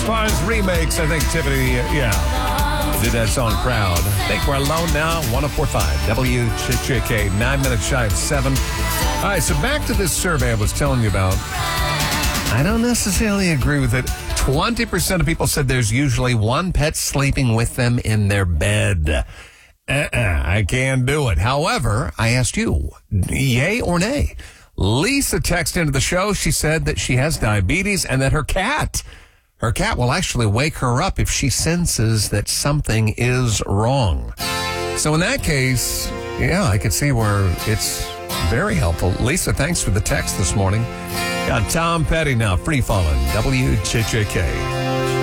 far as remakes, I think Tiffany, did that song Proud. I think we're alone now. 104.5 WCHK, 9 minutes shy of 7. All right, so back to this survey I was telling you about. I don't necessarily agree with it. 20% of people said there's usually one pet sleeping with them in their bed. I can't do it. However, I asked you, yay or nay? Lisa texted into the show. She said that she has diabetes and that her cat will actually wake her up if she senses that something is wrong. So in that case, I could see where it's very helpful. Lisa, thanks for the text this morning. Got Tom Petty now, Free Fallin', WCHK.